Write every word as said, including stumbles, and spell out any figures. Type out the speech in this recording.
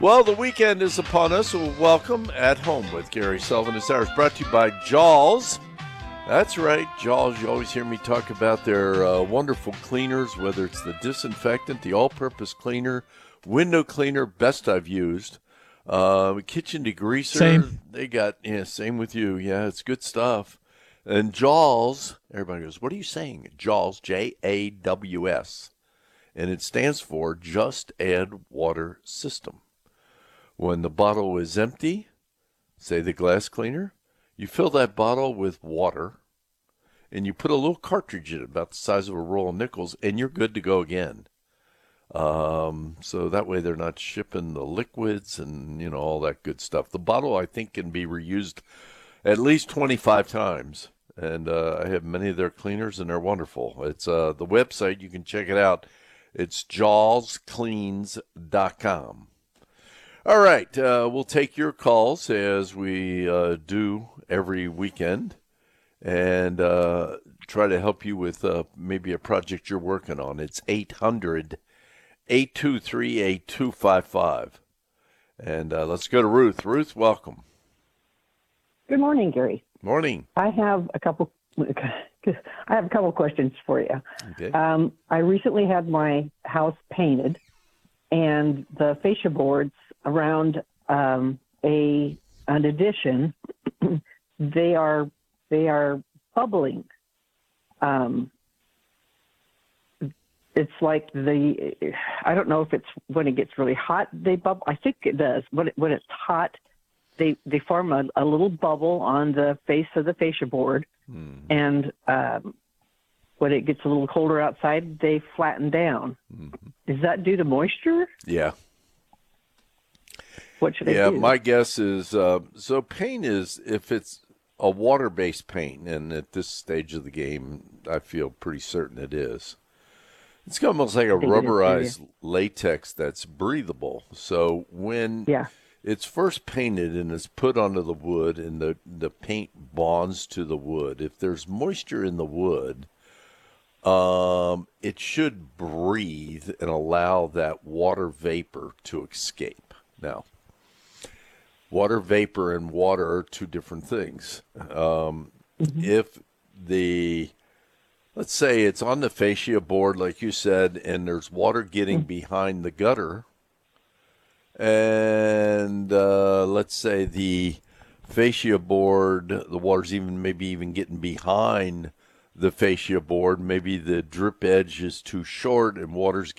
Well, the weekend is upon us. So welcome at Home with Gary Sullivan. This hour is brought to you by Jaws. That's right, Jaws. You always hear me talk about their uh, wonderful cleaners, whether it's the disinfectant, the all-purpose cleaner, window cleaner, best I've used. Uh, kitchen degreaser. Same. They got, yeah, same with you. Yeah, it's good stuff. And Jaws, everybody goes, what are you saying? Jaws, J A W S. And it stands for Just Add Water System. When the bottle is empty, say the glass cleaner, you fill that bottle with water and you put a little cartridge in it about the size of a roll of nickels and you're good to go again. Um, so that way they're not shipping the liquids and, you know, all that good stuff. The bottle, I think, can be reused at least twenty-five times. And uh, I have many of their cleaners and they're wonderful. It's uh, the website. You can check it out. It's jaws cleans dot com. All right, uh, we'll take your calls as we uh, do every weekend and uh, try to help you with uh, maybe a project you're working on. It's eight hundred, eight two three, eight two five five. And uh, let's go to Ruth. Ruth, welcome. Good morning, Gary. Morning. I have a couple. I have a couple questions for you. Okay. Um, I recently had my house painted, and the fascia boards around um, a an addition, they are they are bubbling. Um, it's like the I don't know if it's when it gets really hot they bubble. I think it does. When it, when it's hot, they they form a, a little bubble on the face of the fascia board, hmm. and um, when it gets a little colder outside, they flatten down. Mm-hmm. Is that due to moisture? Yeah. What should I yeah, do? my guess is, uh, so paint is, if it's a water-based paint, and at this stage of the game, I feel pretty certain it is, it's almost like a rubberized too, yeah. latex that's breathable. So when yeah. it's first painted and it's put onto the wood and the, the paint bonds to the wood, if there's moisture in the wood, um, it should breathe and allow that water vapor to escape. Now, water vapor and water are two different things. Um, mm-hmm. If the, let's say it's on the fascia board, like you said, and there's water getting mm-hmm. behind the gutter, and uh, let's say the fascia board, the water's even maybe even getting behind the fascia board, maybe the drip edge is too short and water's